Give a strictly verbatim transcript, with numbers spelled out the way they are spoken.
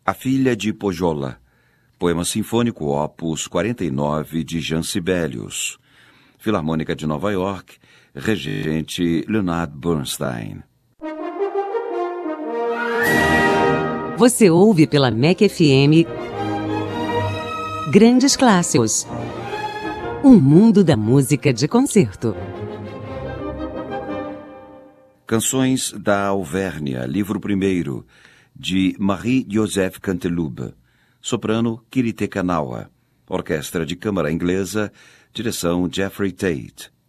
A Filha de Pohjola, poema sinfônico opus quarenta e nove de Jean Sibelius. Filarmônica de Nova York, regente Leonard Bernstein. Você ouve pela M E C F M Grandes Clássicos. Um mundo da música de concerto. Canções da Auvernia, livro primeiro, de Marie-Joseph Canteloube. Soprano, Kirite Kanawa. Orquestra de Câmara Inglesa, direção Jeffrey Tate.